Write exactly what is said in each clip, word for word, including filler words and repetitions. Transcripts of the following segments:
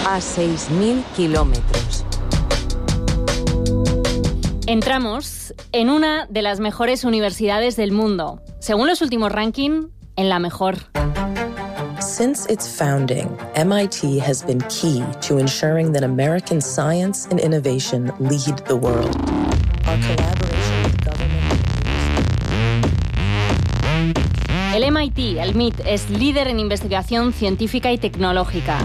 a seis mil kilómetros. Entramos en una de las mejores universidades del mundo. Según los últimos rankings, en la mejor. Since its founding, M I T has been key to ensuring that American science and innovation lead the world. Our collaboration with government... El M I T, el M I T, es líder en investigación científica y tecnológica.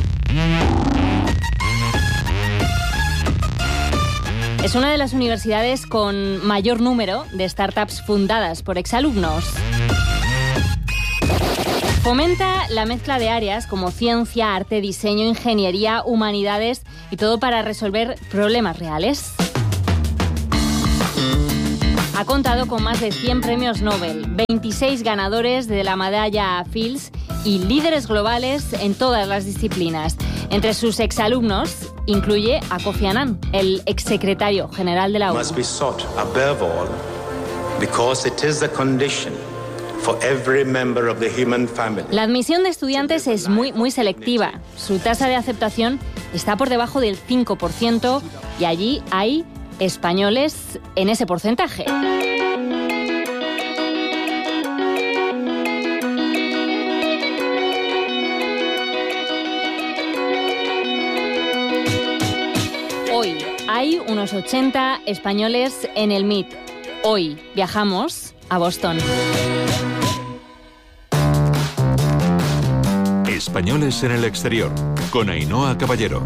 Es una de las universidades con mayor número de startups fundadas por exalumnos. Fomenta la mezcla de áreas como ciencia, arte, diseño, ingeniería, humanidades y todo para resolver problemas reales. Ha contado con más de cien premios Nobel, veintiséis ganadores de la medalla Fields y líderes globales en todas las disciplinas. Entre sus exalumnos incluye a Kofi Annan, el exsecretario general de la O N U. Must be sought above all because it is the condition for every member of the human family. La admisión de estudiantes es muy, muy selectiva. Su tasa de aceptación está por debajo del cinco por ciento y allí hay españoles en ese porcentaje. Hoy hay unos ochenta españoles en el M I T. Hoy viajamos a Boston. Españoles en el exterior, con Ainhoa Caballero.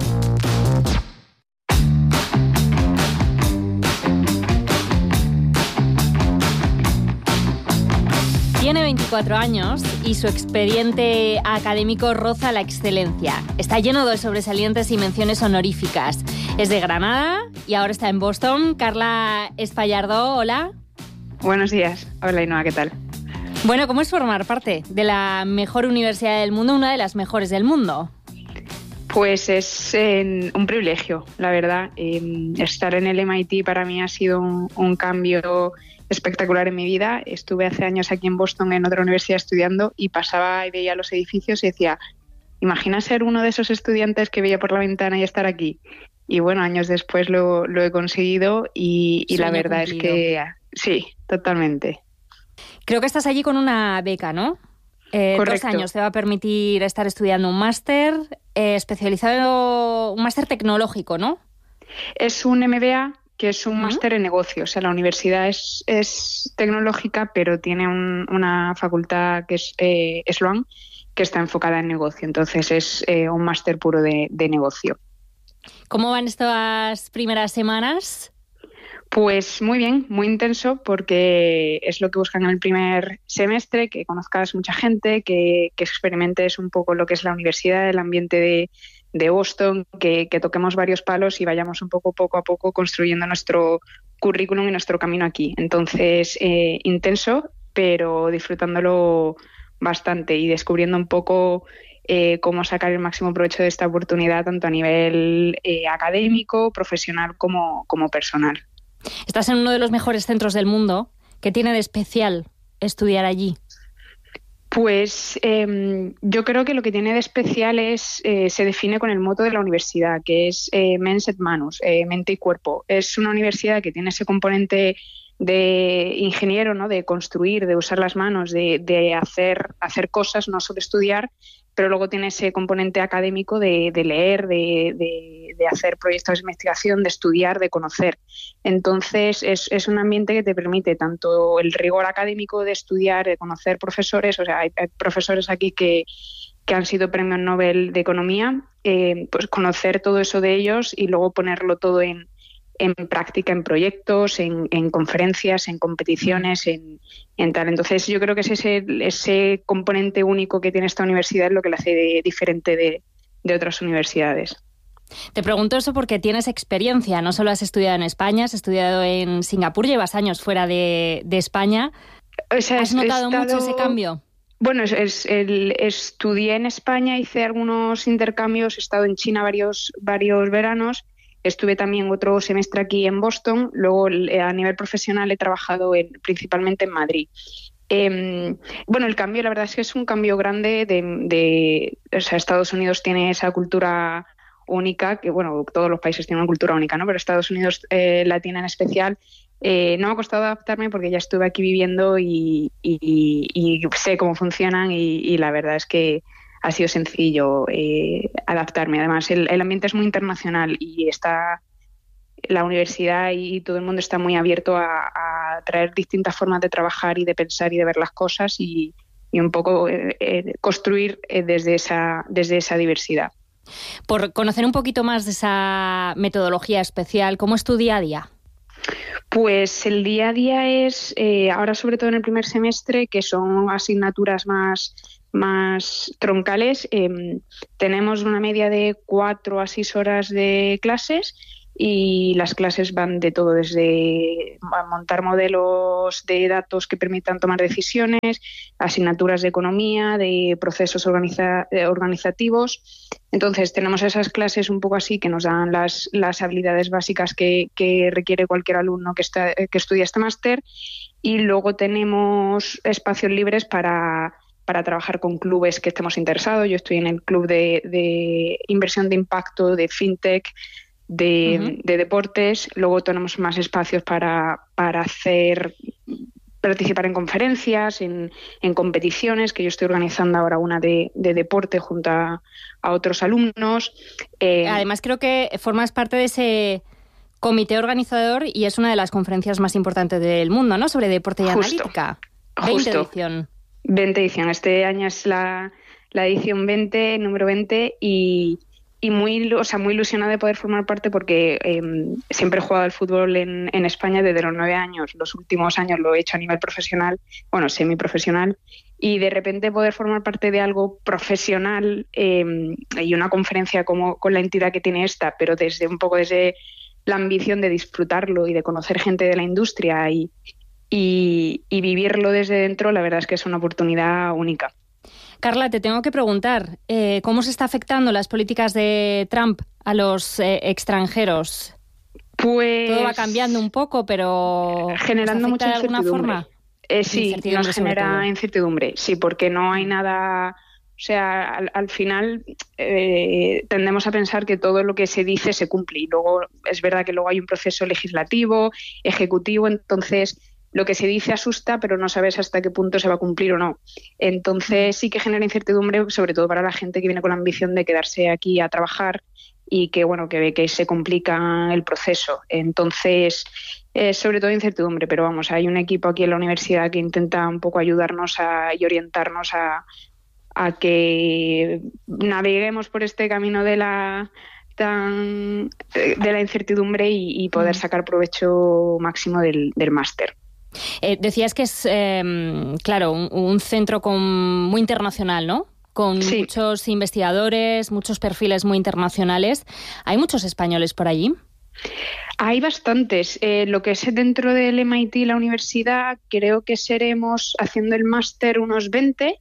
Tiene veinticuatro años y su expediente académico roza la excelencia. Está lleno de sobresalientes y menciones honoríficas. Es de Granada y ahora está en Boston. Carla Espallardó, hola. Buenos días. Hola, Ainhoa, ¿qué tal? Bueno, ¿cómo es formar parte de la mejor universidad del mundo, una de las mejores del mundo? Pues es eh, un privilegio, la verdad. Eh, estar en el M I T para mí ha sido un, un cambio espectacular en mi vida. Estuve hace años aquí en Boston en otra universidad estudiando y pasaba y veía los edificios y decía, imagina ser uno de esos estudiantes que veía por la ventana y estar aquí. Y bueno, años después lo, lo he conseguido y, y la verdad cumplido. Es que sí, totalmente. Creo que estás allí con una beca, ¿no? Eh, dos años te va a permitir estar estudiando un máster eh, especializado, un máster tecnológico, ¿no? Es un M B A, que es un uh-huh. máster en negocios. O sea, la universidad es, es tecnológica, pero tiene un, una facultad que es eh, Sloan, que está enfocada en negocio. Entonces es eh, un máster puro de, de negocio. ¿Cómo van estas primeras semanas? Pues muy bien, muy intenso, porque es lo que buscan en el primer semestre, que conozcas mucha gente, que, que experimentes un poco lo que es la universidad, el ambiente de, de Boston, que, que toquemos varios palos y vayamos un poco, poco a poco construyendo nuestro currículum y nuestro camino aquí. Entonces, eh, intenso, pero disfrutándolo bastante y descubriendo un poco eh, cómo sacar el máximo provecho de esta oportunidad, tanto a nivel eh, académico, profesional como, como personal. Estás en uno de los mejores centros del mundo. ¿Qué tiene de especial estudiar allí? Pues eh, yo creo que lo que tiene de especial es, eh, se define con el moto de la universidad, que es eh, mens et manus, eh, mente y cuerpo. Es una universidad que tiene ese componente de ingeniero, ¿no? De construir, de usar las manos, de, de hacer, hacer cosas, no solo estudiar, pero luego tiene ese componente académico de, de leer, de, de, de hacer proyectos de investigación, de estudiar, de conocer. Entonces es, es un ambiente que te permite tanto el rigor académico de estudiar, de conocer profesores, o sea, hay, hay profesores aquí que, que han sido premios Nobel de Economía, eh, pues conocer todo eso de ellos y luego ponerlo todo en en práctica, en proyectos, en, en conferencias, en competiciones, en, en tal. Entonces yo creo que es ese, ese componente único que tiene esta universidad lo que la hace de, diferente de, de otras universidades. Te pregunto eso porque tienes experiencia, no solo has estudiado en España, has estudiado en Singapur, llevas años fuera de, de España. O sea, ¿Has notado estado... mucho ese cambio? Bueno, es, es el, estudié en España, hice algunos intercambios, he estado en China varios, varios veranos. Estuve también otro semestre aquí en Boston, luego a nivel profesional he trabajado en, principalmente en Madrid. Eh, bueno, el cambio, la verdad es que es un cambio grande de, de, o sea, Estados Unidos tiene esa cultura única, que bueno, todos los países tienen una cultura única, ¿no? Pero Estados Unidos eh, latina en especial, eh, no me ha costado adaptarme porque ya estuve aquí viviendo y, y, y sé cómo funcionan y, y la verdad es que ha sido sencillo eh, adaptarme. Además, el, el ambiente es muy internacional y está la universidad y todo el mundo está muy abierto a, a traer distintas formas de trabajar y de pensar y de ver las cosas y, y un poco eh, eh, construir eh, desde esa, desde esa diversidad. Por conocer un poquito más de esa metodología especial, ¿cómo es tu día a día? Pues el día a día es, eh, ahora sobre todo en el primer semestre, que son asignaturas más, más troncales, eh, tenemos una media de cuatro a seis horas de clases y las clases van de todo, desde montar modelos de datos que permitan tomar decisiones, asignaturas de economía, de procesos organiza- organizativos. Entonces tenemos esas clases un poco así que nos dan las, las habilidades básicas que, que requiere cualquier alumno que, está, que estudia este máster y luego tenemos espacios libres para... para trabajar con clubes que estemos interesados. Yo estoy en el club de, de inversión de impacto, de fintech, de, uh-huh. de deportes. Luego tenemos más espacios para, para hacer participar en conferencias, en, en competiciones, que yo estoy organizando ahora una de, de deporte junto a, a otros alumnos. Eh, Además, creo que formas parte de ese comité organizador y es una de las conferencias más importantes del mundo, ¿no? Sobre deporte y justo, analítica. Justo. veinte edición. veinte edición. Este año es la, la edición veinte, número veinte, y, y muy, o sea, muy ilusionada de poder formar parte porque eh, siempre he jugado al fútbol en, en España desde los nueve años. Los últimos años lo he hecho a nivel profesional, bueno, semiprofesional, y de repente poder formar parte de algo profesional eh, y una conferencia como con la entidad que tiene esta, pero desde un poco desde la ambición de disfrutarlo y de conocer gente de la industria y Y, y vivirlo desde dentro, la verdad es que es una oportunidad única. Carla, te tengo que preguntar, eh, ¿cómo se está afectando las políticas de Trump a los eh, extranjeros? Pues todo va cambiando un poco, pero generando mucha de alguna incertidumbre. forma. Eh, sí, incertidumbre nos genera incertidumbre, sí, porque no hay nada. O sea, al, al final eh, tendemos a pensar que todo lo que se dice se cumple y luego es verdad que luego hay un proceso legislativo, ejecutivo, entonces lo que se dice asusta, pero no sabes hasta qué punto se va a cumplir o no. Entonces sí que genera incertidumbre, sobre todo para la gente que viene con la ambición de quedarse aquí a trabajar y que bueno que ve que se complica el proceso. Entonces, eh, sobre todo incertidumbre, pero vamos, hay un equipo aquí en la universidad que intenta un poco ayudarnos a, y orientarnos a, a que naveguemos por este camino de la tan de la incertidumbre y, y poder sacar provecho máximo del, del máster. Eh, decías que es, eh, claro, un, un centro con, muy internacional, ¿no? Con sí. muchos investigadores, muchos perfiles muy internacionales. ¿Hay muchos españoles por allí? Hay bastantes. Eh, lo que es dentro del M I T, la universidad, creo que seremos, haciendo el máster, unos veinte,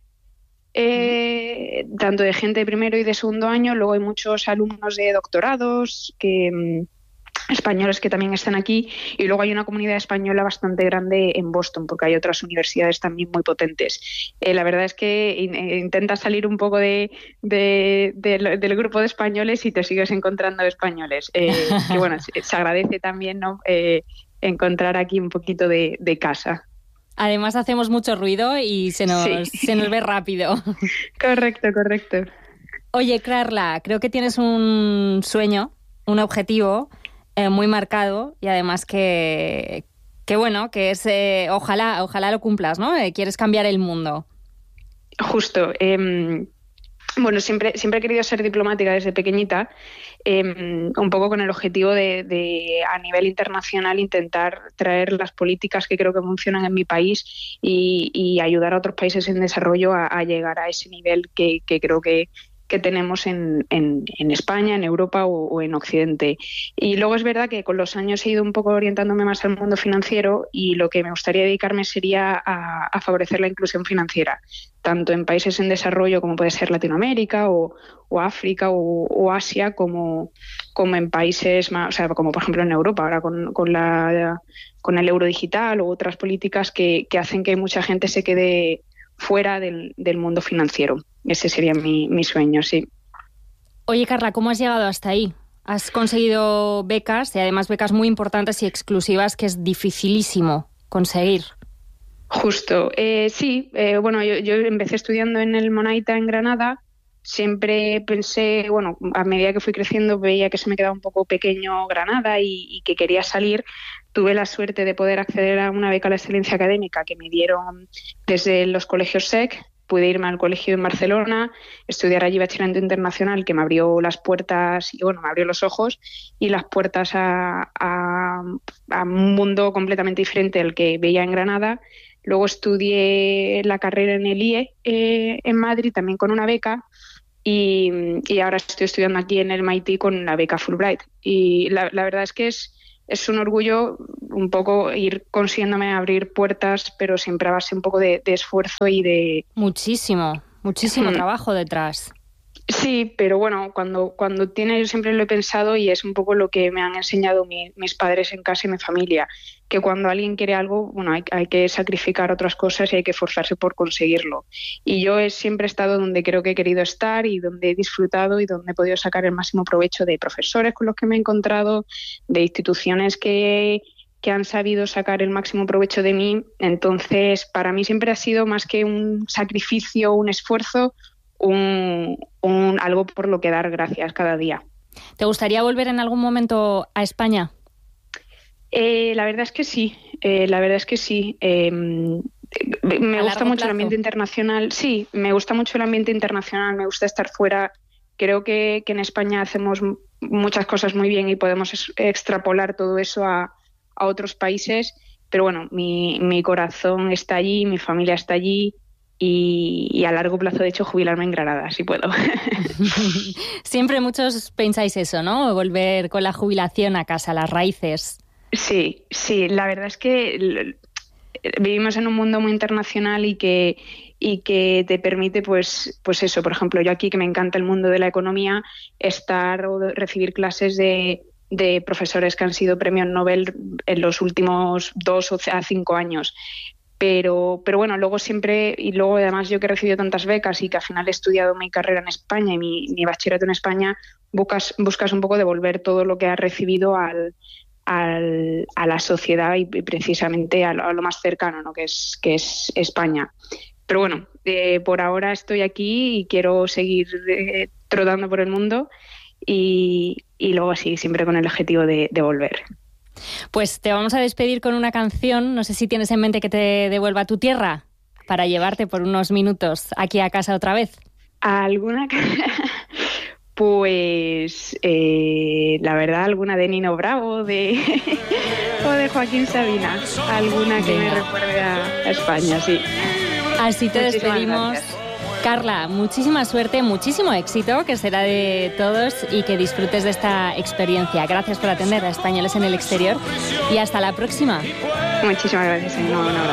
eh, uh-huh. tanto de gente de primero y de segundo año. Luego hay muchos alumnos de doctorados que... españoles que también están aquí y luego hay una comunidad española bastante grande en Boston porque hay otras universidades también muy potentes. Eh, la verdad es que in, eh, intentas salir un poco de, de, de, del grupo de españoles y te sigues encontrando españoles. Eh, que bueno, se, se agradece también, ¿no? eh, encontrar aquí un poquito de, de casa. Además hacemos mucho ruido y se nos, sí. se nos ve rápido. Correcto, correcto. Oye, Carla, creo que tienes un sueño, un objetivo Eh, muy marcado y además que, que bueno, que es eh, ojalá, ojalá lo cumplas, ¿no? Eh, quieres cambiar el mundo. Justo. Eh, bueno, siempre, siempre he querido ser diplomática desde pequeñita, eh, un poco con el objetivo de, de, a nivel internacional, intentar traer las políticas que creo que funcionan en mi país y, y ayudar a otros países en desarrollo a, a llegar a ese nivel que, que creo que que tenemos en, en, en España, en Europa o, o en Occidente. Y luego es verdad que con los años he ido un poco orientándome más al mundo financiero y lo que me gustaría dedicarme sería a, a favorecer la inclusión financiera, tanto en países en desarrollo como puede ser Latinoamérica o, o África o, o Asia, como, como en países más, o sea, como por ejemplo en Europa, ahora con, con, la, con el euro digital u otras políticas que, que hacen que mucha gente se quede fuera del, del mundo financiero. Ese sería mi, mi sueño, sí. Oye, Carla, ¿cómo has llegado hasta ahí? Has conseguido becas, y además becas muy importantes y exclusivas, que es dificilísimo conseguir. Justo, eh, sí. Eh, bueno, yo, yo empecé estudiando en el Monaita en Granada. Siempre pensé, bueno, a medida que fui creciendo veía que se me quedaba un poco pequeño Granada y, y que quería salir. Tuve la suerte de poder acceder a una beca a la excelencia académica que me dieron desde los colegios S E C. Pude irme al colegio en Barcelona, estudiar allí bachillerato internacional, que me abrió las puertas y bueno, me abrió los ojos y las puertas a, a, a un mundo completamente diferente al que veía en Granada. Luego estudié la carrera en el I E eh, en Madrid, también con una beca, y, y ahora estoy estudiando aquí en el M I T con la beca Fulbright. Y la, la verdad es que es, es un orgullo un poco ir consiguiéndome abrir puertas, pero siempre a base un poco de, de esfuerzo y de... Muchísimo, muchísimo Hmm. trabajo detrás. Sí, pero bueno, cuando, cuando tiene, yo siempre lo he pensado y es un poco lo que me han enseñado mi, mis padres en casa y mi familia, que cuando alguien quiere algo, bueno, hay, hay que sacrificar otras cosas y hay que esforzarse por conseguirlo. Y yo he siempre estado donde creo que he querido estar y donde he disfrutado y donde he podido sacar el máximo provecho de profesores con los que me he encontrado, de instituciones que, que han sabido sacar el máximo provecho de mí. Entonces, para mí siempre ha sido más que un sacrificio, un esfuerzo, Un, un algo por lo que dar gracias cada día. ¿Te gustaría volver en algún momento a España? Eh, la verdad es que sí, eh, la verdad es que sí. Eh, me ¿A gusta largo mucho plazo? el ambiente internacional. Sí, me gusta mucho el ambiente internacional, me gusta estar fuera. Creo que, que en España hacemos m- muchas cosas muy bien y podemos es- extrapolar todo eso a, a otros países. Pero bueno, mi, mi corazón está allí, mi familia está allí. Y, y a largo plazo, de hecho, jubilarme en Granada, si puedo. Siempre muchos pensáis eso, ¿no? Volver con la jubilación a casa, a las raíces. Sí, sí, la verdad es que l- vivimos en un mundo muy internacional y que, y que te permite, pues, pues eso, por ejemplo, yo aquí que me encanta el mundo de la economía, estar o de- recibir clases de, de profesores que han sido premios Nobel en los últimos dos o a cinco años. Pero, pero bueno, luego siempre, y luego además yo que he recibido tantas becas y que al final he estudiado mi carrera en España y mi, mi bachillerato en España, buscas, buscas un poco devolver todo lo que has recibido al, al, a la sociedad y precisamente a lo, a lo más cercano, ¿no? que, es, que es España. Pero bueno, eh, por ahora estoy aquí y quiero seguir eh, trotando por el mundo y, y luego así, siempre con el objetivo de, de volver. Pues te vamos a despedir con una canción. No sé si tienes en mente que te devuelva a tu tierra para llevarte por unos minutos aquí a casa otra vez. ¿Alguna? Pues eh, la verdad, alguna de Nino Bravo de o de Joaquín Sabina. Alguna que me Venga. recuerde a, a España, sí. Así te Muchísimas despedimos. gracias. Carla, muchísima suerte, muchísimo éxito, que será de todos, y que disfrutes de esta experiencia. Gracias por atender a Españoles en el Exterior y hasta la próxima. Muchísimas gracias, Ainhoa. Un abrazo.